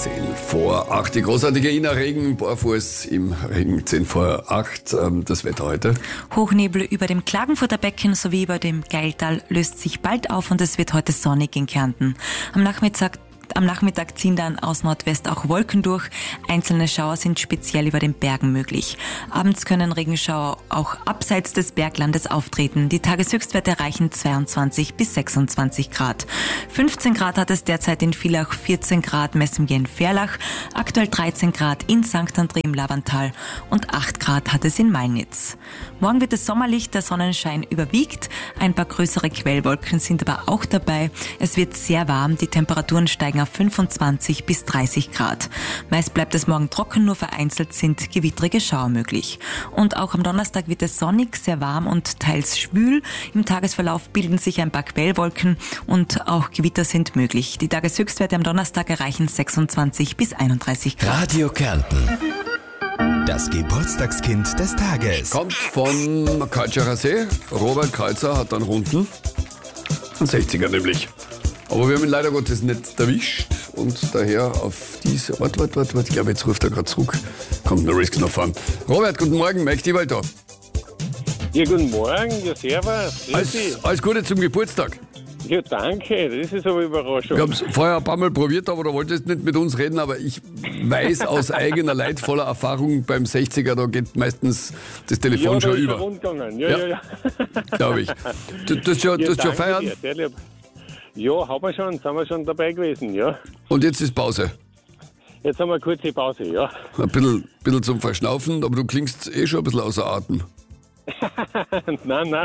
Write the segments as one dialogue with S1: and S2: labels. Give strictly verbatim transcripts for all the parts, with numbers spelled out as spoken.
S1: zehn vor acht. Die großartige Ina Regen, barfuß im Regen, zehn vor acht. Das Wetter heute.
S2: Hochnebel über dem Klagenfurter Becken sowie über dem Geiltal löst sich bald auf und es wird heute sonnig in Kärnten. Am Nachmittag Am Nachmittag ziehen dann aus Nordwest auch Wolken durch. Einzelne Schauer sind speziell über den Bergen möglich. Abends können Regenschauer auch abseits des Berglandes auftreten. Die Tageshöchstwerte erreichen zweiundzwanzig bis sechsundzwanzig Grad. fünfzehn Grad hat es derzeit in Villach, vierzehn Grad Messungen-Ferlach, aktuell dreizehn Grad in Sankt André im Lavantal und acht Grad hat es in Mainitz. Morgen wird es sommerlich, der Sonnenschein überwiegt. Ein paar größere Quellwolken sind aber auch dabei. Es wird sehr warm, die Temperaturen steigen auf fünfundzwanzig bis dreißig Grad. Meist bleibt es morgen trocken, nur vereinzelt sind gewittrige Schauer möglich. Und auch am Donnerstag wird es sonnig, sehr warm und teils schwül. Im Tagesverlauf bilden sich ein paar Quellwolken und auch Gewitter sind möglich. Die Tageshöchstwerte am Donnerstag erreichen sechsundzwanzig bis einunddreißig Grad.
S3: Radio Kärnten. Das Geburtstagskind des Tages.
S1: Kommt von Kaltschacher See. Robert Kreuzer hat dann Runden. Ein sechziger nämlich. Aber wir haben ihn leider Gottes nicht erwischt und daher auf diese... Warte, warte, warte, warte, ich glaube, jetzt ruft er gerade zurück. Kommt der Risk noch fahren. Robert, guten Morgen, Mike Diewold da.
S4: Ja, guten Morgen, ja, servus.
S1: Alles, alles Gute zum Geburtstag.
S4: Ja, danke, das ist aber Überraschung.
S1: Wir haben es vorher ein paar Mal probiert, aber du wolltest nicht mit uns reden, aber ich weiß aus eigener leidvoller Erfahrung, beim sechziger, da geht meistens das Telefon
S4: ja,
S1: schon
S4: da ist
S1: über.
S4: er rundgegangen. Ja,
S1: Ja.
S4: ja, ja.
S1: Glaube ich. Du, du hast schon,
S4: Ja,
S1: du hast schon
S4: danke
S1: feiern
S4: dir, sehr lieb. Ja, haben wir schon, sind wir schon dabei gewesen, ja.
S1: und jetzt ist Pause.
S4: Jetzt haben wir eine kurze Pause, ja.
S1: Ein bisschen, bisschen zum Verschnaufen, aber du klingst eh schon ein bisschen außer Atem.
S4: nein, nein.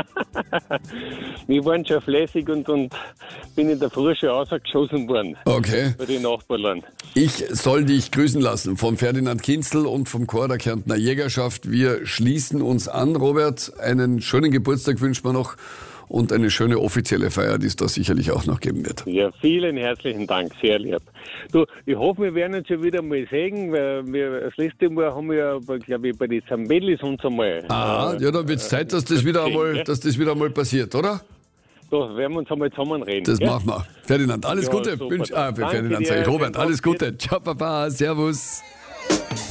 S4: Wir waren schon fleißig und, und bin in der Früh schon rausgeschossen worden.
S1: Okay.
S4: Bei den Nachbarn.
S1: Ich soll dich grüßen lassen vom Ferdinand Kinzel und vom Chor der Kärntner Jägerschaft. Wir schließen uns an, Robert. Einen schönen Geburtstag wünschen wir noch und eine schöne offizielle Feier, die es da sicherlich auch noch geben wird.
S4: Ja, vielen herzlichen Dank, sehr lieb. Du, ich hoffe, wir werden uns schon wieder mal sehen, weil wir das letzte Mal haben wir ja, glaube ich, bei den Zambellis uns einmal...
S1: Ah,
S4: äh,
S1: ja, dann wird es Zeit, dass das, wieder
S4: gesehen,
S1: einmal,
S4: gell?
S1: dass das wieder einmal passiert, oder?
S4: Da werden wir uns einmal zusammenreden.
S1: Das
S4: gell?
S1: machen wir. Ferdinand, alles
S4: Ja,
S1: Gute.
S4: super.
S1: Wünsch, ah, für
S4: Danke
S1: Ferdinand
S4: dir,
S1: sage ich Robert,
S4: schönen
S1: alles
S4: Tag.
S1: Gute. Ciao, Papa, servus.